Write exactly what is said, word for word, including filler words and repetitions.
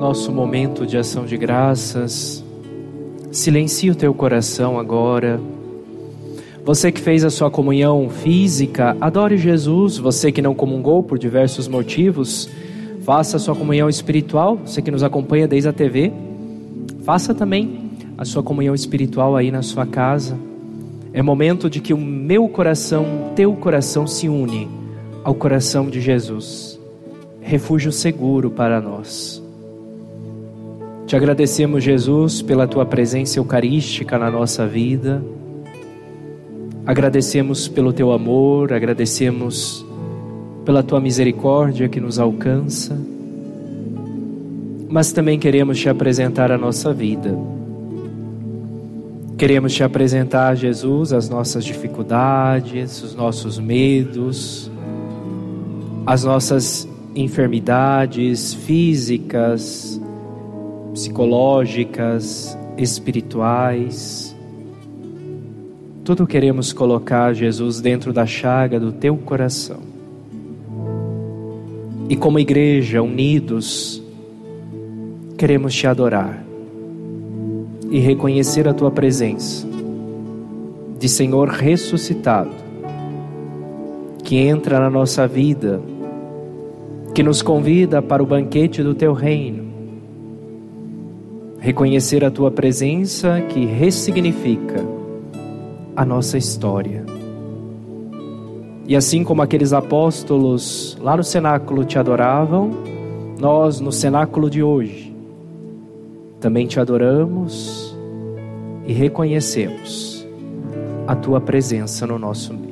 nosso momento de ação de graças. Silencie o teu coração agora. Você que fez a sua comunhão física, adore Jesus. Você que não comungou por diversos motivos, faça a sua comunhão espiritual. Você que nos acompanha desde a T V, faça também a sua comunhão espiritual aí na sua casa. É momento de que o meu coração, teu coração se une ao coração de Jesus. Refúgio seguro para nós. Te agradecemos, Jesus, pela tua presença eucarística na nossa vida. Agradecemos pelo teu amor, agradecemos pela tua misericórdia que nos alcança. Mas também queremos te apresentar a nossa vida. Queremos te apresentar, Jesus, as nossas dificuldades, os nossos medos, as nossas enfermidades físicas, psicológicas, espirituais. Tudo queremos colocar, Jesus, dentro da chaga do teu coração. E como igreja, unidos, queremos te adorar e reconhecer a tua presença de Senhor ressuscitado, que entra na nossa vida, que nos convida para o banquete do teu reino. Reconhecer a tua presença que ressignifica a nossa história. E assim como aqueles apóstolos lá no cenáculo te adoravam, nós no cenáculo de hoje também te adoramos e reconhecemos a tua presença no nosso meio.